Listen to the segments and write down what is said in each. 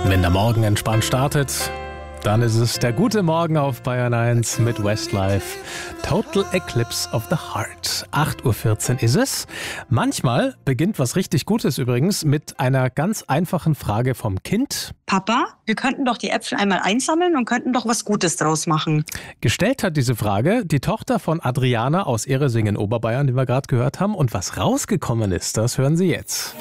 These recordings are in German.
Wenn der Morgen entspannt startet, dann ist es der gute Morgen auf Bayern 1 mit Westlife. Total Eclipse of the Heart. 8:14 Uhr ist es. Manchmal beginnt was richtig Gutes übrigens mit einer ganz einfachen Frage vom Kind. Papa, wir könnten doch die Äpfel einmal einsammeln und könnten doch was Gutes draus machen. Gestellt hat diese Frage die Tochter von Adriana aus Ehresing in Oberbayern, die wir gerade gehört haben. Und was rausgekommen ist, das hören Sie jetzt.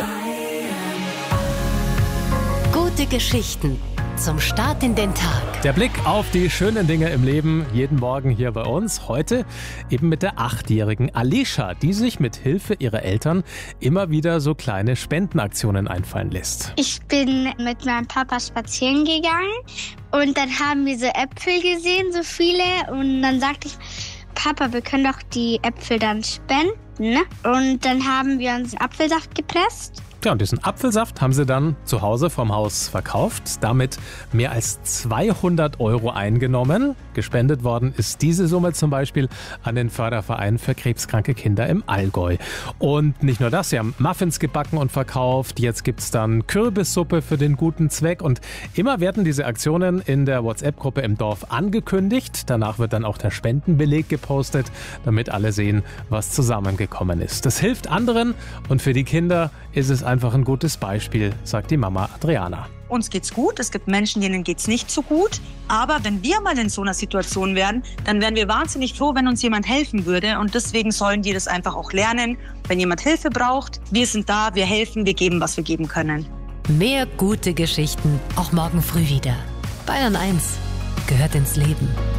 Gute Geschichten zum Start in den Tag. Der Blick auf die schönen Dinge im Leben, jeden Morgen hier bei uns. Heute eben mit der 8-jährigen Alicia, die sich mit Hilfe ihrer Eltern immer wieder so kleine Spendenaktionen einfallen lässt. Ich bin mit meinem Papa spazieren gegangen und dann haben wir so Äpfel gesehen, so viele. Und dann sagte ich, Papa, wir können doch die Äpfel dann spenden. Und dann haben wir uns Apfelsaft gepresst. Ja, und diesen Apfelsaft haben sie dann zu Hause vom Haus verkauft, damit mehr als 200 € eingenommen. Gespendet worden ist diese Summe zum Beispiel an den Förderverein für krebskranke Kinder im Allgäu. Und nicht nur das, sie haben Muffins gebacken und verkauft, jetzt gibt's dann Kürbissuppe für den guten Zweck und immer werden diese Aktionen in der WhatsApp-Gruppe im Dorf angekündigt. Danach wird dann auch der Spendenbeleg gepostet, damit alle sehen, was zusammengekommen ist. Das hilft anderen und für die Kinder ist es einfach ein gutes Beispiel, sagt die Mama Adriana. Uns geht's gut, es gibt Menschen, denen geht's nicht so gut. Aber wenn wir mal in so einer Situation wären, dann wären wir wahnsinnig froh, wenn uns jemand helfen würde. Und deswegen sollen die das einfach auch lernen. Wenn jemand Hilfe braucht, wir sind da, wir helfen, wir geben, was wir geben können. Mehr gute Geschichten, auch morgen früh wieder. Bayern 1 gehört ins Leben.